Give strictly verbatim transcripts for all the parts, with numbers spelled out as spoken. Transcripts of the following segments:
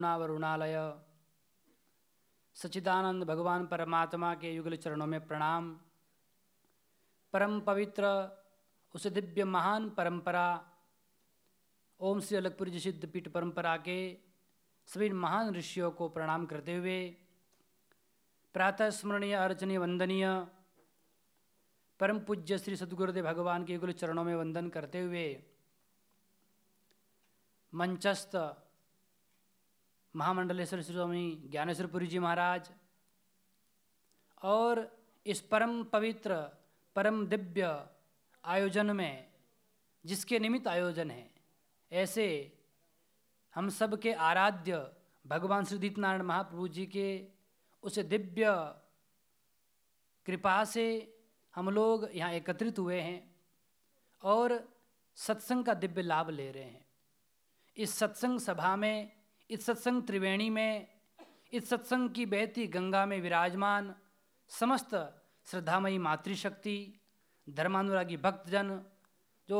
वरुणालय सच्चिदानंद भगवान परमात्मा के युगल चरणों में प्रणाम। परम पवित्र उस दिव्य महान परंपरा ओम श्री अलगपुरी जी सिद्धपीठ परंपरा के सभी महान ऋषियों को प्रणाम करते हुए प्रातः स्मरणीय अर्चनीय वंदनीय परम पूज्य श्री सद्गुरुदेव भगवान के युगल चरणों में वंदन करते हुए मंचस्थ महामंडलेश्वर स्वामी ज्ञानेश्वरपुरी जी महाराज और इस परम पवित्र परम दिव्य आयोजन में जिसके निमित्त आयोजन है, ऐसे हम सब के आराध्य भगवान श्री दीपनारायण महाप्रभु जी के उस दिव्य कृपा से हम लोग यहाँ एकत्रित हुए हैं और सत्संग का दिव्य लाभ ले रहे हैं। इस सत्संग सभा में, इस सत्संग त्रिवेणी में, इस सत्संग की बहती गंगा में विराजमान समस्त श्रद्धामयी मातृशक्ति, धर्मानुरागी भक्तजन जो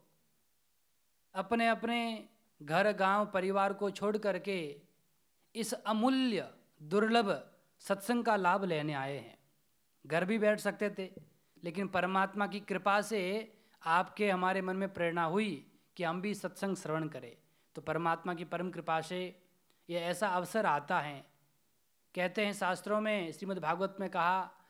अपने अपने घर गांव परिवार को छोड़ करके इस अमूल्य दुर्लभ सत्संग का लाभ लेने आए हैं। घर भी बैठ सकते थे, लेकिन परमात्मा की कृपा से आपके हमारे मन में प्रेरणा हुई कि हम भी सत्संग श्रवण करें। तो परमात्मा की परम कृपा से ये ऐसा अवसर आता है। कहते हैं शास्त्रों में, श्रीमद् भागवत में कहा